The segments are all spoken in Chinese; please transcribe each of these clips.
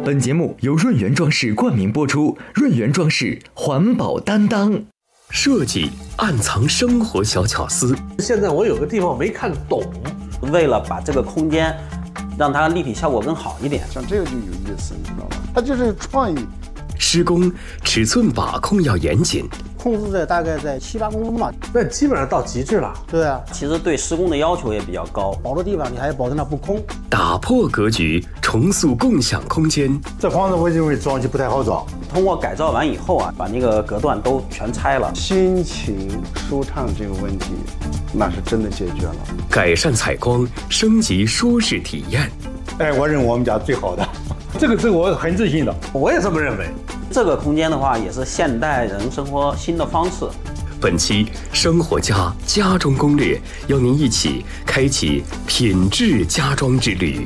本节目由润园装饰冠名播出，润园装饰环保担当。 设计暗藏生活小巧思。 现在我有个地方没看懂， 为了把这个空间让它立体效果更好一点， 像这个就有意思，你知道吗？它就是创意。 施工尺寸把控要严谨， 控制在大概在7、8公分吧， 那基本上到极致了。 对啊， 其实对施工的要求也比较高， 薄的地方你还要保证它不空。 打破格局，重塑共享空间。 这房子我认为装起不太好装， 通过改造完以后啊，把那个隔断都全拆了。 心情舒畅这个问题，那是真的解决了。 改善采光，升级舒适体验。 我认为我们家最好的，这个我很自信的， 我也这么认为。 这个空间的话，也是现代人生活新的方式。 本期生活家家装攻略，邀您一起开启品质家装之旅。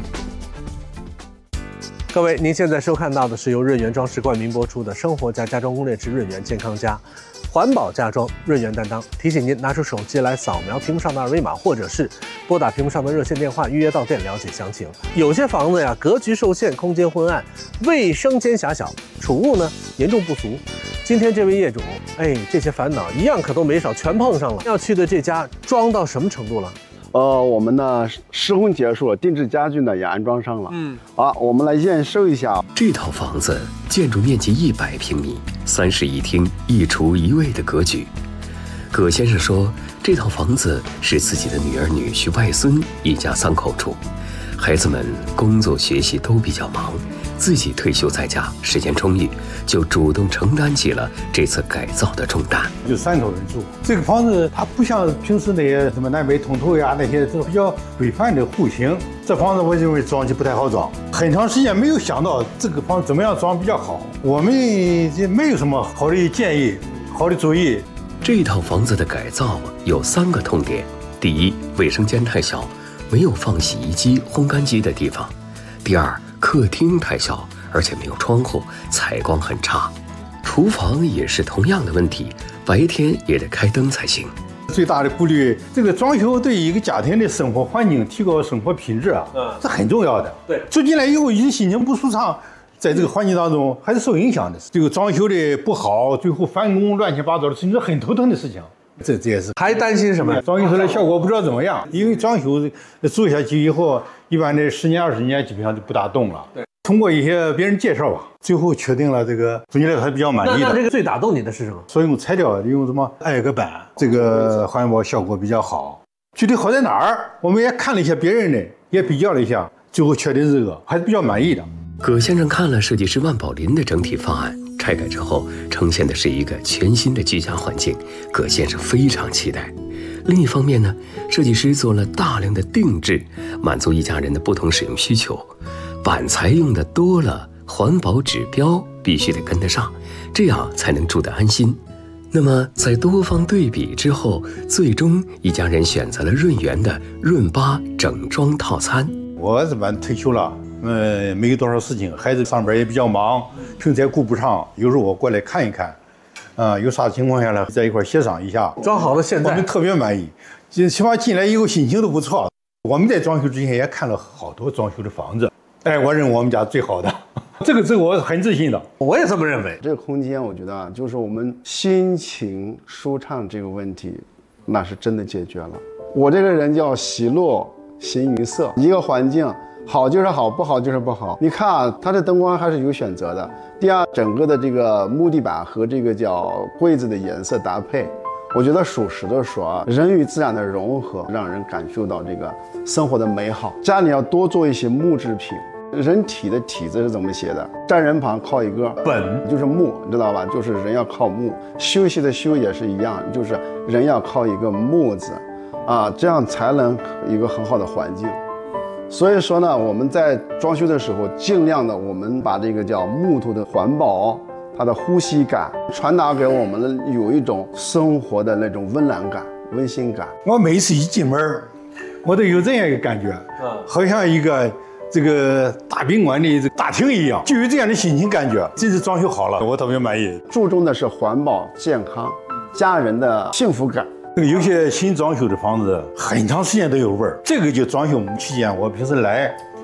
各位，您现在收看到的是由润园装饰冠名播出的《生活家家装攻略之润园健康家》，环保家装，润园担当。提醒您拿出手机来扫描屏幕上的二维码，或者是拨打屏幕上的热线电话预约到店了解详情。有些房子呀，格局受限，空间昏暗，卫生间狭小，储物呢严重不足。今天这位业主，这些烦恼一样可都没少，全碰上了。要去的这家装到什么程度了？ 我们呢施工结束了，定制家具呢也安装上了。好，我们来验收一下。 这套房子建筑面积100平米，3室1厅1厨1卫的格局。葛先生说，这套房子是自己的女儿、女婿、外孙一家3口住，孩子们工作学习都比较忙，自己退休在家，时间充裕，就主动承担起了这次改造的重担。 就3口人住，这个房子它不像平时那些什么南北通透呀，那些都比较规范的户型。这房子我认为装起不太好装，很长时间没有想到这个房子怎么样装比较好。我们这没有什么好的建议、好的主意。 这套房子的改造有3个痛点：第一，卫生间太小，没有放洗衣机、烘干机的地方；第二，客厅太小，而且没有窗户，采光很差；厨房也是同样的问题，白天也得开灯才行。 最大的顾虑，这个装修对一个家庭的生活环境、提高生活品质啊，这很重要的。对，住进来以后，一心情不舒畅，在这个环境当中还是受影响的。这个装修的不好，最后翻工乱七八糟的，甚至很头疼的事情。这也是还担心什么？ 装修出来效果不知道怎么样，因为装修住下去以后，一般的10年20年基本上就不大动了。对，通过一些别人介绍吧，最后确定了这个总结来还比较满意的。 那这个最打动你的是什么？ 所用材料用什么艾格板，这个环保效果比较好。具体好在哪儿，我们也看了一下别人的，也比较了一下，最后确定这个还是比较满意的。 葛先生看了设计师万宝林的整体方案，拆改之后呈现的是一个全新的居家环境，葛先生非常期待。另一方面呢，设计师做了大量的定制，满足一家人的不同使用需求。板材用的多了，环保指标必须得跟得上，这样才能住得安心。那么在多方对比之后，最终一家人选择了润园的润8整装套餐。 我这边退休了，没有多少事情，孩子上班也比较忙，平时也顾不上，有时候我过来看一看，有啥情况下来在一块协商一下。 装好了，现在我们特别满意，起码进来以后心情都不错。我们在装修之前也看了好多装修的房子，我认为我们家最好的，这个我很自信的， 我也这么认为。 这个空间我觉得啊，就是我们心情舒畅这个问题，那是真的解决了。我这个人叫喜乐形于色，一个环境好就是好，不好就是不好。你看啊，它的灯光还是有选择的。第二，整个的这个木地板和这个叫柜子的颜色搭配，我觉得属实的说啊，人与自然的融合，让人感受到这个生活的美好。家里要多做一些木制品。人体的体字是怎么写的？占人旁靠一个本，就是木，你知道吧？就是人要靠木。休息的休也是一样，就是人要靠一个木字，这样才能一个很好的环境。所以说呢，我们在装修的时候，尽量的我们把这个叫木头的环保，它的呼吸感传达给我们的，有一种生活的那种温暖感、温馨感。 我每次一进门，我都有这样一个感觉，好像一个这个大宾馆的这个大厅一样，就有这样的心情感觉。这次装修好了，我特别满意。 注重的是环保、健康、家人的幸福感。 有些新装修的房子很长时间都有味儿，这个就装修期间我平时来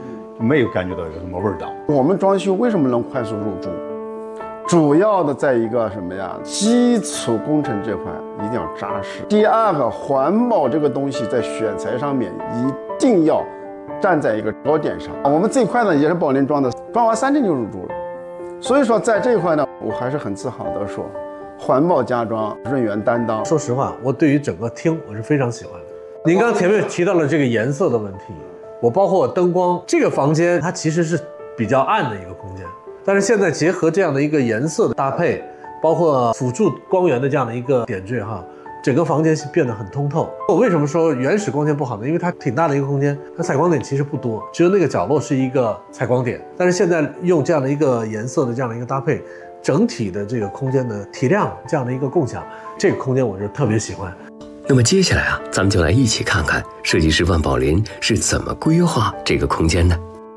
没有感觉到有什么味道。 我们装修为什么能快速入住？主要的在一个什么呀？基础工程这块一定要扎实。第二个，环保这个东西在选材上面一定要站在一个高点上。我们这块呢也是宝林装的，装完3天就入住了。所以说在这一块呢，我还是很自豪的说，环保家装，润园担当。 说实话，我对于整个厅我是非常喜欢的。您刚前面提到了这个颜色的问题，我包括灯光，这个房间它其实是比较暗的一个空间。但是现在结合这样的一个颜色的搭配，包括辅助光源的这样的一个点缀哈，整个房间变得很通透。我为什么说原始光线不好呢？因为它挺大的一个空间，它采光点其实不多，只有那个角落是一个采光点。但是现在用这样的一个颜色的这样的一个搭配，整体的这个空间的提亮这样的一个共享，这个空间我是特别喜欢。 那么接下来啊，咱们就来一起看看设计师万宝林是怎么规划这个空间的。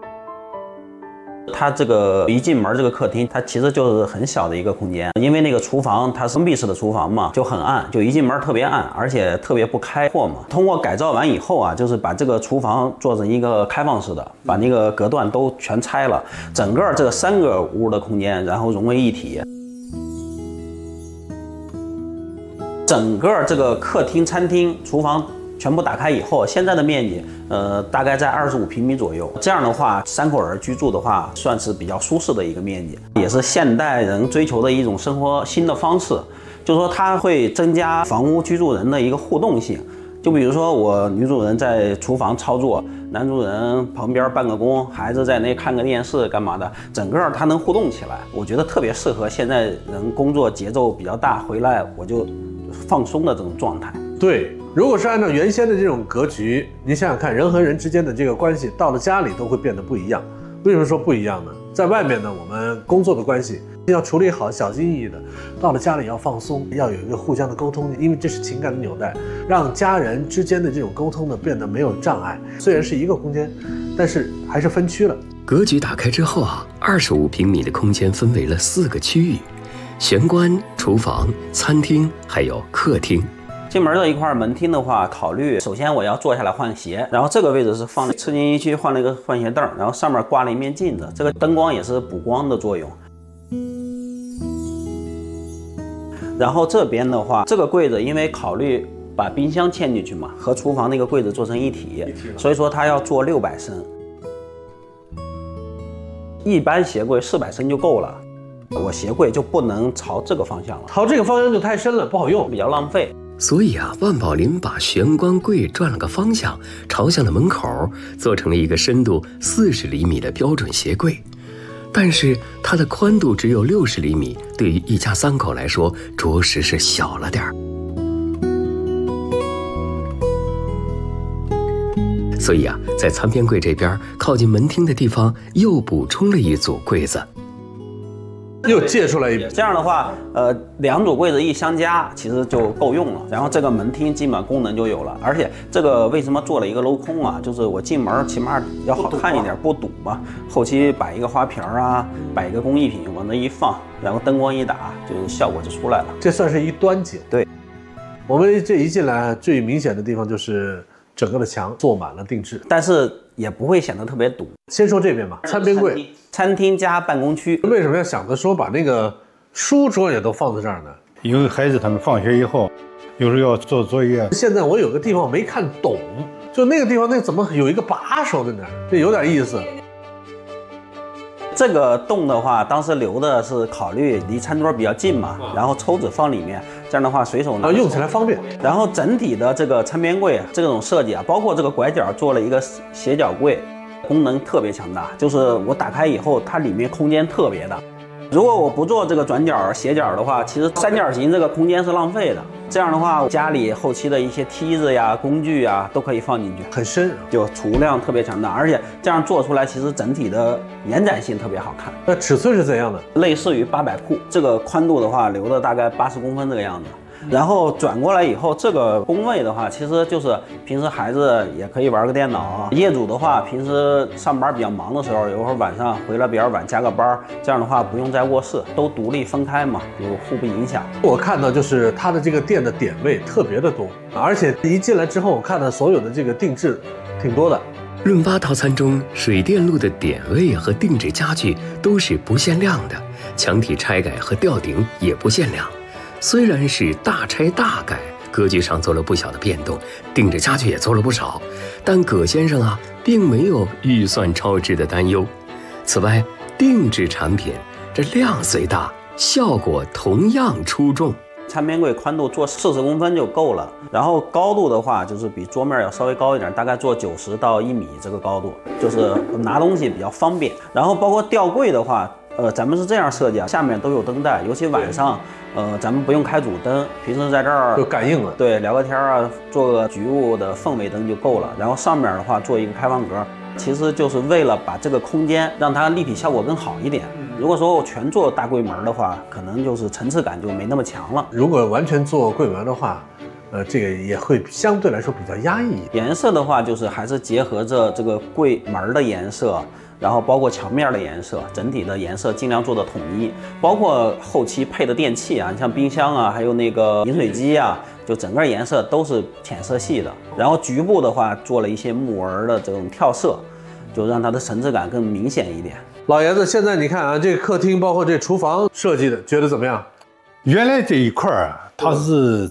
它这个一进门这个客厅，它其实就是很小的一个空间，因为那个厨房它是封闭式的厨房嘛，就很暗，就一进门特别暗，而且特别不开阔嘛。通过改造完以后啊，就是把这个厨房做成一个开放式的，把那个隔断都全拆了，整个这3个屋的空间然后融为一体。整个这个客厅、餐厅、厨房全部打开以后，现在的面积大概在25平米左右。这样的话，3口人居住的话，算是比较舒适的一个面积，也是现代人追求的一种生活新的方式。就是说，它会增加房屋居住人的一个互动性。就比如说，我女主人在厨房操作，男主人旁边办个工，孩子在那看个电视干嘛的，整个它能互动起来。我觉得特别适合现在人工作节奏比较大，回来我就放松的这种状态。 对，如果是按照原先的这种格局，您想想看，人和人之间的这个关系，到了家里都会变得不一样。为什么说不一样呢？在外面呢，我们工作的关系要处理好，小心翼翼的；到了家里要放松，要有一个互相的沟通，因为这是情感的纽带，让家人之间的这种沟通呢变得没有障碍。虽然是一个空间，但是还是分区了。 格局打开之后啊，25平米的空间分为了4个区域。玄关、厨房、餐厅还有客厅。 进门这一块门厅的话，考虑首先我要坐下来换鞋，然后这个位置是放吃进一区换了一个换鞋凳，然后上面挂了一面镜子，这个灯光也是补光的作用。然后这边的话，这个柜子因为考虑把冰箱嵌进去嘛，和厨房那个柜子做成一体，所以说它要做600升。一般鞋柜400升就够了。我鞋柜就不能朝这个方向了， 朝这个方向就太深了，不好用， 比较浪费。 所以啊，万宝林把玄关柜转了个方向，朝向了门口，做成了一个深度40厘米的标准鞋柜。但是它的宽度只有60厘米，对于一家3口来说，着实是小了点儿。所以啊，在餐边柜这边靠近门厅的地方，又补充了一组柜子。 又借出来一笔， 这样的话，2组柜子一相加，其实就够用了。然后这个门厅基本功能就有了。而且这个为什么做了一个镂空啊？就是我进门起码要好看一点，不堵嘛。后期摆一个花瓶啊，摆一个工艺品往那一放，然后灯光一打，就效果就出来了。 这算是一端景。 对， 我们这一进来最明显的地方就是整个的墙做满了定制， 但是也不会显得特别堵。 先说这边吧，餐边柜。 餐厅加办公区， 为什么要想着说把那个书桌也都放在这儿呢？ 因为孩子他们放学以后，有时候要做作业。 现在我有个地方没看懂，就那个地方那怎么有一个把手在那儿，这有点意思。 这个洞的话，当时留的是考虑离餐桌比较近嘛，然后抽纸放里面，这样的话随手拿， 用起来方便。 然后整体的这个餐边柜这种设计啊，包括这个拐角做了一个斜角柜。功能特别强大，就是我打开以后，它里面空间特别大。如果我不做这个转角、斜角的话，其实三角形这个空间是浪费的。这样的话，家里后期的一些梯子呀、工具呀都可以放进去， 很深， 就储物量特别强大，而且这样做出来，其实整体的延展性特别好看。 那尺寸是怎样的？ 类似于800裤，这个宽度的话留的大概80公分这个样子。然后转过来以后，这个工位的话，其实就是平时孩子也可以玩个电脑。业主的话，平时上班比较忙的时候，有会儿晚上回来比较晚加个班，这样的话不用在卧室，都独立分开嘛，就互不影响。 我看到就是它的这个店的点位特别的多，而且一进来之后，我看到所有的这个定制挺多的。 润发套餐中，水电路的点位和定制家具都是不限量的，墙体拆改和吊顶也不限量。虽然是大拆大改，格局上做了不小的变动，定制家具也做了不少，但葛先生啊，并没有预算超支的担忧。此外，定制产品这量虽大，效果同样出众。 餐边柜宽度做40公分就够了，然后高度的话就是比桌面要稍微高一点，大概做90到1米这个高度，就是拿东西比较方便。然后包括吊柜的话，咱们是这样设计啊，下面都有灯带，尤其晚上，咱们不用开主灯，平时在这儿就感应了。 对，聊个天啊，做个局部的氛围灯就够了。然后上面的话做一个开放格，其实就是为了把这个空间让它立体效果更好一点。如果说我全做大柜门的话，可能就是层次感就没那么强了。 如果完全做柜门的话，这个也会相对来说比较压抑。 颜色的话，就是还是结合着这个柜门的颜色，然后包括墙面的颜色，整体的颜色尽量做的统一。包括后期配的电器啊，你像冰箱啊，还有那个饮水机啊，就整个颜色都是浅色系的。然后局部的话，做了一些木纹的这种跳色，就让它的层次感更明显一点。 老爷子，现在你看啊，这个客厅包括这厨房设计的，觉得怎么样？ 原来这一块啊，它是